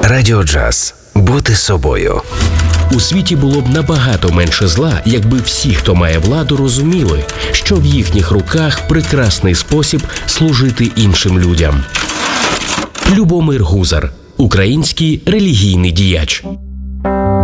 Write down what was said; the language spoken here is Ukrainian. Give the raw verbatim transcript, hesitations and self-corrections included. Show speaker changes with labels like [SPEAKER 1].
[SPEAKER 1] Радіо Джаз. Бути собою.
[SPEAKER 2] У світі було б набагато менше зла, якби всі, хто має владу, розуміли, що в їхніх руках прекрасний спосіб служити іншим людям. Любомир Гузар – український релігійний діяч.